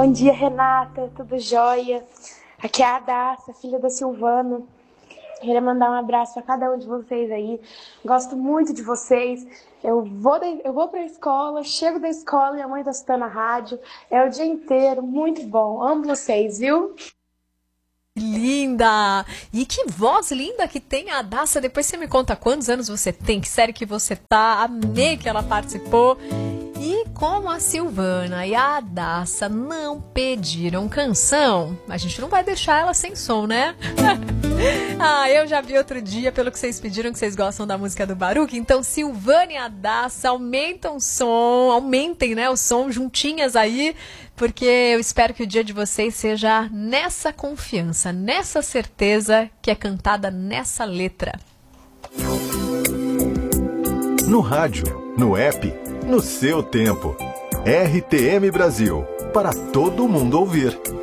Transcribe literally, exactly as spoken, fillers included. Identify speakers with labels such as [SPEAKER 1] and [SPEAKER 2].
[SPEAKER 1] Bom dia, Renata, tudo jóia? Aqui é a Adassa, filha da Silvana. Queria mandar um abraço para cada um de vocês aí. Gosto muito de vocês. Eu vou, de, eu vou para a escola, chego da escola e a mãe tá escutando a rádio. É o dia inteiro, muito bom. Amo vocês, viu?
[SPEAKER 2] Linda! E que voz linda que tem a Adassa. Depois você me conta quantos anos você tem, que série que você tá. Amei que ela participou. E como a Silvana e a Adassa não pediram canção, a gente não vai deixar ela sem som, né? Ah, eu já vi outro dia, pelo que vocês pediram, que vocês gostam da música do Baruch. Então, Silvana e Adassa, aumentam o som, aumentem, né, o som juntinhas aí, porque eu espero que o dia de vocês seja nessa confiança, nessa certeza que é cantada nessa letra.
[SPEAKER 3] No rádio, no app, no seu tempo. R T M Brasil, para todo mundo ouvir.